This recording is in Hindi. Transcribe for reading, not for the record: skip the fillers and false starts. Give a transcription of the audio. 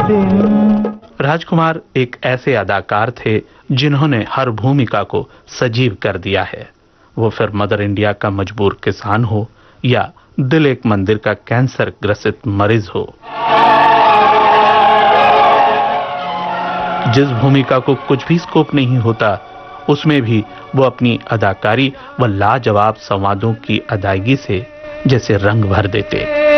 दिन। राजकुमार एक ऐसे अदाकार थे जिन्होंने हर भूमिका को सजीव कर दिया है। वो फिर मदर इंडिया का मजबूर किसान हो या दिल एक मंदिर का कैंसर ग्रसित मरीज हो, जिस भूमिका को कुछ भी स्कोप नहीं होता, उसमें भी वो अपनी अदाकारी व लाजवाब संवादों की अदायगी से जैसे रंग भर देते।